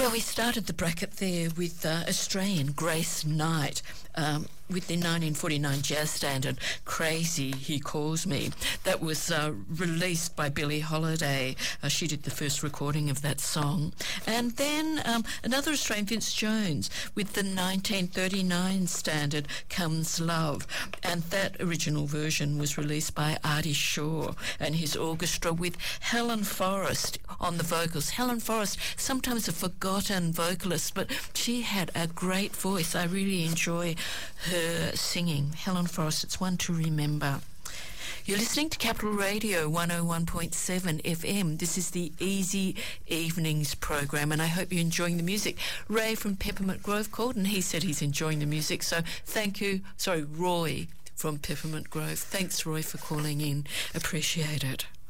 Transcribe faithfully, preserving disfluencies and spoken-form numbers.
Well, we started the bracket there with uh, Australian Grace Knight um, with the nineteen forty-nine jazz standard Crazy He Calls Me. That was uh, released by Billie Holiday. Uh, she did the first recording of that song. And then um, another Australian, Vince Jones, with the nineteen thirty-nine standard Comes Love. And that original version was released by Artie Shaw and his orchestra with Helen Forrest on the vocals. Helen Forrest, sometimes a forgotten vocalist, but she had a great voice. I really enjoy her singing. Helen Forrest, it's one to remember. You're listening to Capital Radio one oh one point seven F M. This is the Easy Evenings program, and I hope you're enjoying the music. Ray from Peppermint Grove called, and he said he's enjoying the music, so thank you. Sorry, Roy from Peppermint Grove. Thanks, Roy, for calling in. Appreciate it.